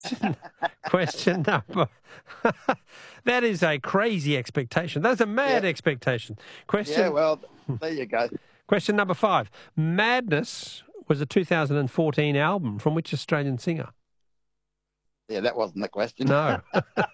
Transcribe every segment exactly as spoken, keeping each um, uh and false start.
question, question number... That is a crazy expectation. That's a mad Yeah. expectation. Question, Yeah, well, there you go. question number five. Madness was a two thousand fourteen album from which Australian singer? Yeah, that wasn't the question. No.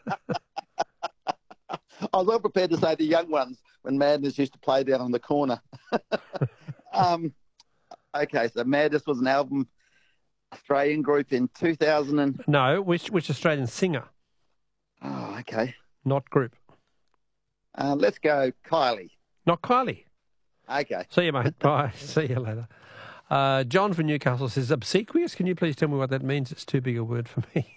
I was well prepared to say the young ones when Madness used to play down on the corner. um, okay, so Madness was an album, Australian group in two thousand and... No, which which Australian singer? Oh, okay. Not group. Uh, let's go Kylie. Not Kylie. Okay. See you, mate. Bye. See you later. Uh, John from Newcastle says, obsequious? Can you please tell me what that means? It's too big a word for me.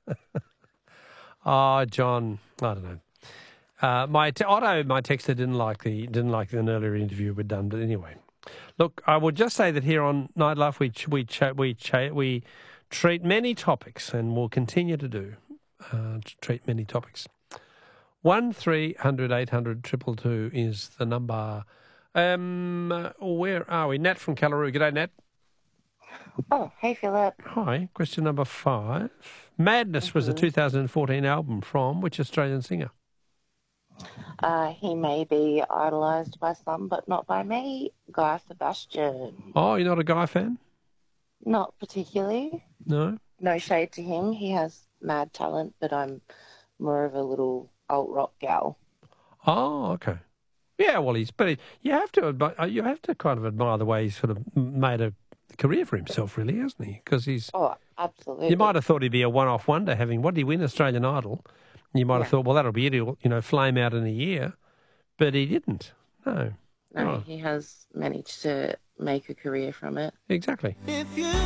Oh, John, I don't know. Uh, my t- Otto, my texter, didn't like the didn't like an earlier interview we'd done, but anyway. Look, I would just say that here on Night Life we ch- we ch- we ch- we treat many topics, and will continue to do uh, to treat many topics. One three hundred eight hundred triple two is the number. Um, where are we? Nat from Callaroo. G'day, Nat. Oh, hey, Philip. Hi. Question number five. Madness mm-hmm. was a two thousand fourteen album from which Australian singer? Uh, he may be idolised by some, but not by me. Guy Sebastian. Oh, you're not a Guy fan? Not particularly. No? No shade to him. He has mad talent, but I'm more of a little alt-rock gal. Oh, okay. Yeah, well, he's... But he, you have to admire, you have to kind of admire the way he's sort of made a career for himself, really, hasn't he? Because he's... Oh, absolutely. You might have thought he'd be a one-off wonder having... What did he win? Australian Idol? You might have yeah. thought, well, that'll be it. He'll, you know, flame out in a year. But he didn't. No. No, oh. he has managed to make a career from it. Exactly. If you